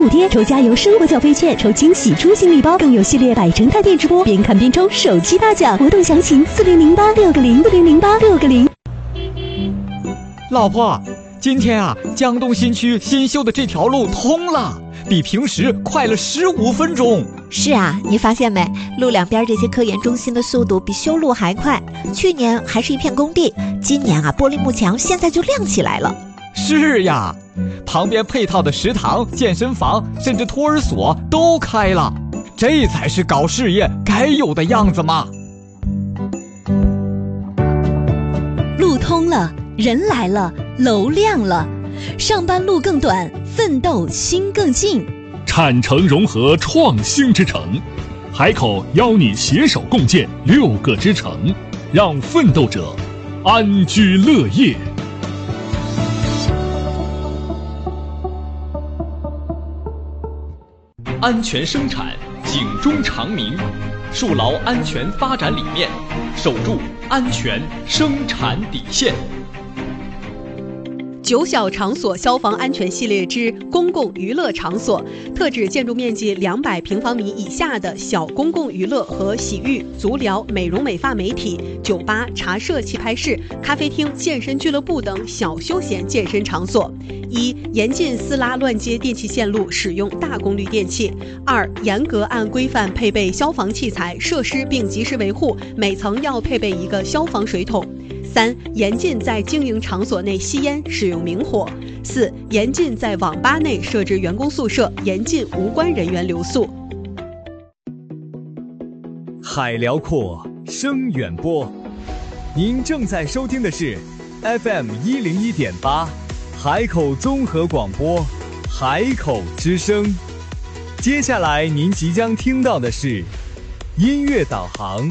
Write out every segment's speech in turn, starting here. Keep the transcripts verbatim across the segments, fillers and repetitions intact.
五天抽加油生活缴费券，抽惊喜出行礼包，更有系列百城探店直播，边看边抽手机大奖。活动详情四零零八六个零四零零八六个零。 老婆，今天啊，江东新区新修的这条路通了，比平时快了十五分钟。 是啊，你发现没？路两边这些科研中心的速度比修路还快。去年还是一片工地，今年啊，玻璃幕墙现在就亮起来了。 是呀，旁边配套的食堂、健身房，甚至托儿所都开了，这才是搞事业该有的样子嘛。 路通了，人来了，楼亮了，上班路更短，奋斗心更近。 产城融合创新之城，海口邀你携手共建六个之城，让奋斗者安居乐业。 安全生产，警钟长鸣，树牢安全发展理念，守住安全生产底线。 九小场所消防安全系列之公共娱乐场所，特指建筑面积两百平方米以下的小公共娱乐和洗浴、足疗、美容美发美体、酒吧、茶社、棋牌室、咖啡厅、健身俱乐部等小休闲健身场所。一、严禁私拉乱接电气线路，使用大功率电器。二、严格按规范配备消防器材设施并及时维护，每层要配备一个消防水桶。三、严禁在经营场所内吸烟、使用明火。四、严禁在网吧内设置员工宿舍，严禁无关人员留宿。 海辽阔，声远播。您正在收听的是 F M 一零一点八，海口综合广播，海口之声。接下来您即将听到的是音乐导航。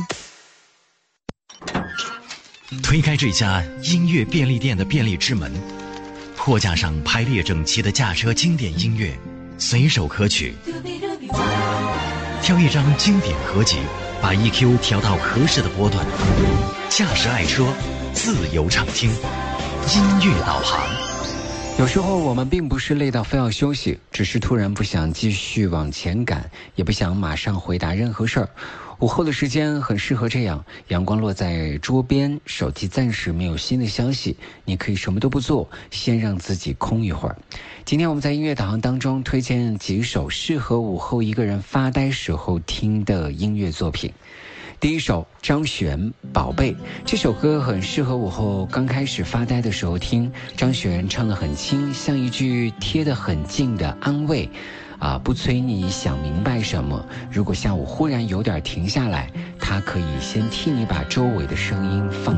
推开这家音乐便利店的便利之门，货架上排列整齐的驾车经典音乐，随手可取。挑一张经典合集，把 E Q 调到合适的波段，驾驶爱车，自由畅听，音乐导航。 有时候我们并不是累到非要休息，只是突然不想继续往前赶，也不想马上回答任何事儿。午后的时间很适合这样，阳光落在桌边，手机暂时没有新的消息，你可以什么都不做，先让自己空一会儿。今天我们在音乐导航当中推荐几首适合午后一个人发呆时候听的音乐作品。第一首张悬《宝贝》，这首歌很适合午后刚开始发呆的时候听，张悬唱得很轻，像一句贴得很近的安慰啊，不催你想明白什么。如果下午忽然有点停下来，他可以先替你把周围的声音放